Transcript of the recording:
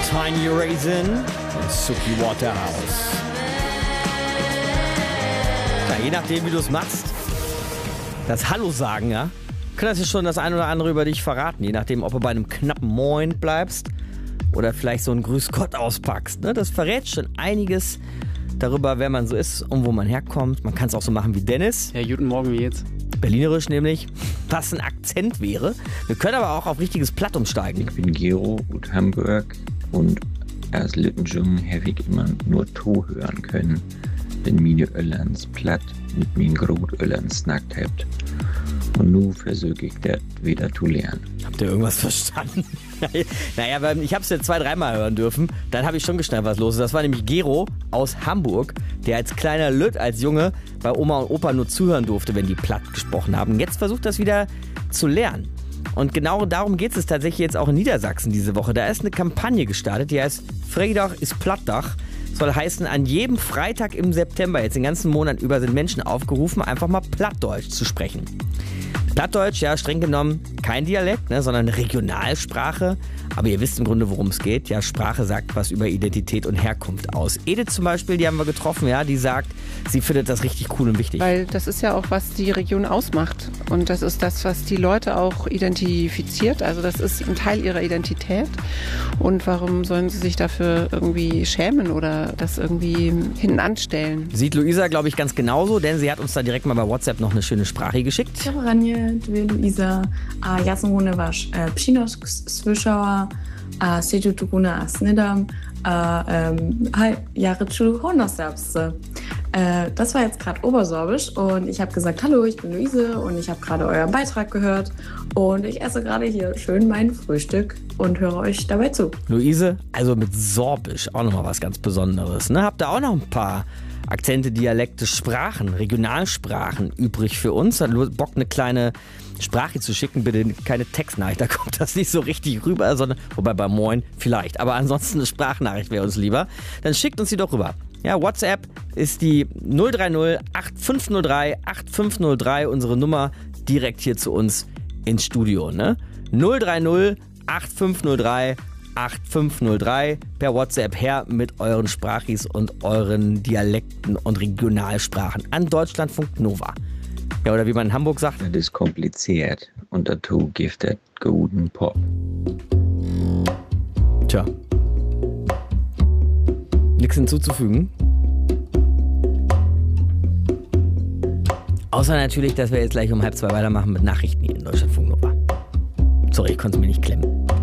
Tiny Raisin und Suki Waterhouse. Ja, je nachdem, wie du es machst, das Hallo sagen, ja, kann das ja schon das ein oder andere über dich verraten. Je nachdem, ob du bei einem knappen Moin bleibst oder vielleicht so ein Grüß Gott auspackst. Ne? Das verrät schon einiges darüber, wer man so ist und wo man herkommt. Man kann es auch so machen wie Dennis. Ja, guten Morgen, wie geht's? Berlinerisch nämlich, was ein Akzent wäre. Wir können aber auch auf richtiges Platt umsteigen. Ich bin Gero aus Hamburg und als Lüttenjung habe ich immer nur To hören können, wenn meine Öllans platt mit meinen Großöllern snackt habt. Und nun versuche ich das wieder zu lernen. Habt ihr irgendwas verstanden? Naja, ich habe es ja 2-3 Mal hören dürfen. Dann habe ich schon geschnallt, was los ist. Das war nämlich Gero aus Hamburg, der als kleiner Lütt, als Junge, bei Oma und Opa nur zuhören durfte, wenn die platt gesprochen haben. Jetzt versucht das wieder zu lernen. Und genau darum geht es tatsächlich jetzt auch in Niedersachsen diese Woche. Da ist eine Kampagne gestartet, die heißt Freitag ist Plattdach. Soll heißen, an jedem Freitag im September, jetzt den ganzen Monat über, sind Menschen aufgerufen, einfach mal Plattdeutsch zu sprechen. Plattdeutsch, ja, streng genommen kein Dialekt, ne, sondern eine Regionalsprache. Aber ihr wisst im Grunde, worum es geht. Ja, Sprache sagt was über Identität und Herkunft aus. Edith zum Beispiel, die haben wir getroffen, ja, die sagt, sie findet das richtig cool und wichtig. Weil das ist ja auch, was die Region ausmacht. Und das ist das, was die Leute auch identifiziert. Also das ist ein Teil ihrer Identität. Und warum sollen sie sich dafür irgendwie schämen oder das irgendwie hinten anstellen? Sieht Luisa, glaube ich, ganz genauso, denn sie hat uns da direkt mal bei WhatsApp noch eine schöne Sprache geschickt. Ranie, dwie Luisa, ja sam używasz przynos słyszała, siedziu tu guna snidam, Jahre zu Honorsabste. Das war jetzt gerade Obersorbisch und ich habe gesagt, hallo, ich bin Luise und ich habe gerade euren Beitrag gehört und ich esse gerade hier schön mein Frühstück und höre euch dabei zu. Luise, also mit Sorbisch, auch nochmal was ganz Besonderes. Ne? Habt ihr auch noch ein paar Akzente, Dialekte, Sprachen, Regionalsprachen übrig für uns? Hat Bock, eine kleine Sprache zu schicken? Bitte keine Textnachricht, da kommt das nicht so richtig rüber, sondern, wobei bei Moin vielleicht, aber ansonsten eine Sprachnachricht wäre uns lieber. Dann schickt uns die doch rüber. Ja, WhatsApp ist die 030 8503 8503, unsere Nummer direkt hier zu uns ins Studio. Ne? 030 8503 8503 per WhatsApp her mit euren Sprachis und euren Dialekten und Regionalsprachen an Deutschlandfunk Nova. Ja, oder wie man in Hamburg sagt. Das ist kompliziert und dazu gibt es guten Pop. Tja. Nichts hinzuzufügen. Außer natürlich, dass wir jetzt gleich um 1:30 weitermachen mit Nachrichten hier in Deutschlandfunk Nova. Sorry, ich konnte es mir nicht klemmen.